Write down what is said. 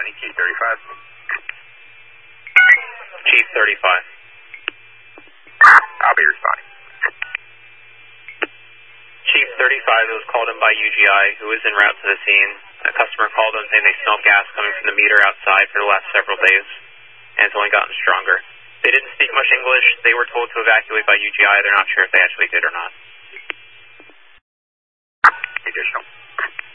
County, Chief 35. Chief 35. I'll be responding. Chief 35 was called in by UGI, who was en route to the scene. A customer called in saying they smelled gas coming from the meter outside for the last several days, and it's only gotten stronger. They didn't speak much English. They were told to evacuate by UGI. They're not sure if they actually did or not. Additional.